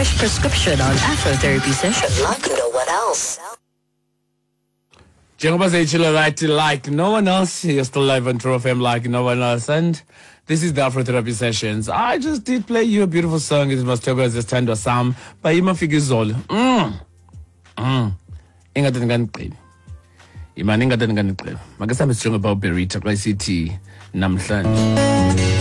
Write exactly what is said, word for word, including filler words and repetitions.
fresh prescription on Afrotherapy session like no one else. Jengoba seyitshilo right, like no one else, you're still live on True F M like no one else, and this is the Afrotherapy sessions. I just did play you a beautiful song. It was Togo's Thandwa Sam by Mafikizolo. Mm. Mm. Ingathi nganiqini. Imani ingathi nganiqini. Make sambe sijonge about Berita xa isithi namhlanje.